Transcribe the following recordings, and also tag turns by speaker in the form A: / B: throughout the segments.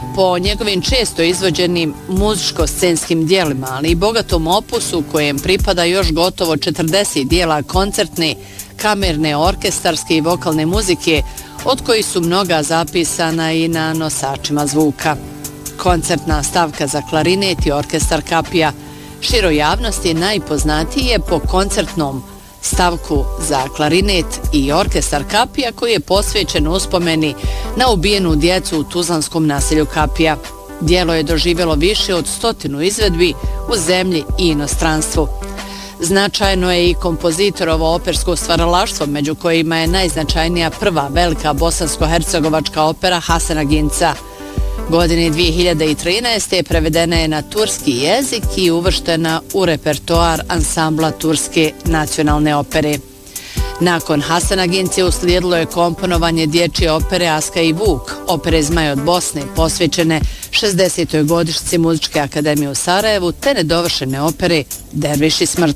A: Po njegovim često izvođenim muzičko-scenskim dijelima, ali i bogatom opusu kojem pripada još gotovo 40 dijela koncertne, kamerne, orkestarske i vokalne muzike, od kojih su mnoga zapisana i na nosačima zvuka. Koncertna stavka za klarinet i orkestar kapija široj javnosti najpoznatiji je po koncertnom stavku za klarinet i orkestar kapija koji je posvećen uspomeni na ubijenu djecu u tuzlanskom naselju Kapija. Djelo je doživjelo više od 100 izvedbi u zemlji i inostranstvu. Značajno je i kompozitorovo opersko stvaralaštvo, među kojima je najznačajnija prva velika bosansko-hercegovačka opera Hasana Ginca. Godine 2013. prevedena je na turski jezik i uvrštena u repertoar ansambla Turske nacionalne opere. Nakon Hasana Gince uslijedilo je komponovanje dječje opere Aska i Vuk, opere Zmaj od Bosne, posvećene 60. godišnjici Muzičke akademije u Sarajevu, te nedovršene opere Derviš i smrt.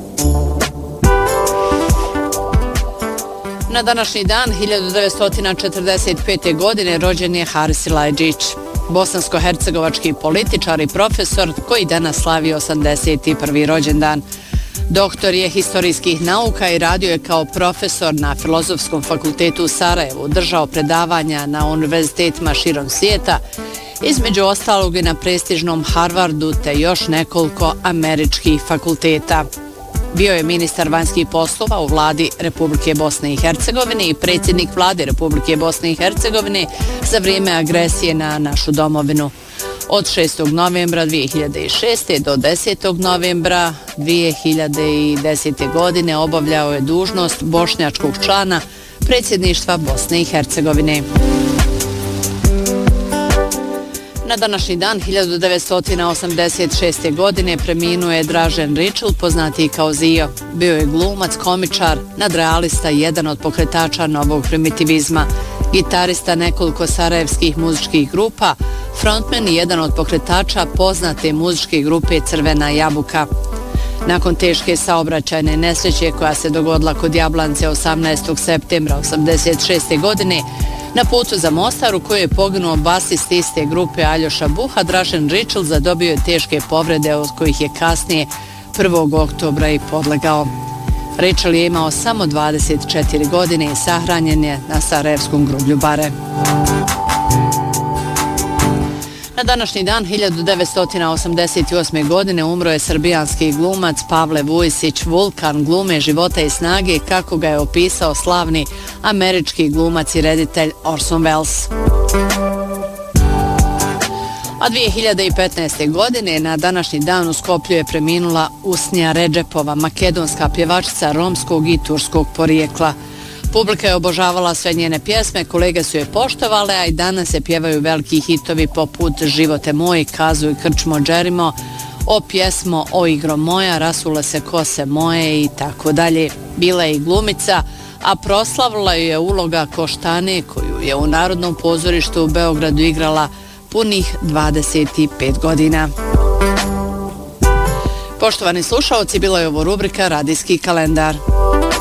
A: Na današnji dan 1945. godine rođen je Haris Silajdžić, bosansko-hercegovački političar i profesor koji danas slavi 81. rođendan. Doktor je historijskih nauka i radio je kao profesor na Filozofskom fakultetu u Sarajevu, držao predavanja na univerzitetima širom svijeta, između ostalog i na prestižnom Harvardu te još nekoliko američkih fakulteta. Bio je ministar vanjskih poslova u vladi Republike Bosne i Hercegovine i predsjednik vlade Republike Bosne i Hercegovine za vrijeme agresije na našu domovinu. Od 6. novembra 2006. do 10. novembra 2010. godine obavljao je dužnost bošnjačkog člana predsjedništva Bosne i Hercegovine. Na današnji dan 1986. godine preminuo je Dražen Ričl, poznatiji kao Zio. Bio je glumac, komičar, nadrealista i jedan od pokretača novog primitivizma, gitarista nekoliko sarajevskih muzičkih grupa, frontman i jedan od pokretača poznate muzičke grupe Crvena jabuka. Nakon teške saobraćajne nesreće koja se dogodila kod Jablance 18. septembra 1986. godine, na putu za Mostar u kojoj je poginuo basist iste grupe Aljoša Buha, Dražen Ričl zadobio je teške povrede od kojih je kasnije 1. oktobra i podlegao. Ričl je imao samo 24 godine i sahranjen je na sarajevskom groblju Bare. Na današnji dan 1988. godine umro je srbijanski glumac Pavle Vujisić, vulkan glume, života i snage, kako ga je opisao slavni američki glumac i reditelj Orson Welles. A 2015. godine na današnji dan u Skoplju je preminula Usnija Redžepova, makedonska pjevačica romskog i turskog porijekla. Publika je obožavala sve njene pjesme, kolege su je poštovale, a i danas se pjevaju veliki hitovi poput Živote moj, Kazu i krčmo džerimo, O pjesmo, O igro moja, Rasule se kose moje i tako dalje. Bila je i glumica, a proslavila ju je uloga Koštane koju je u Narodnom pozorištu u Beogradu igrala punih 25 godina. Poštovani slušaoci, bila je ovo rubrika Radijski kalendar.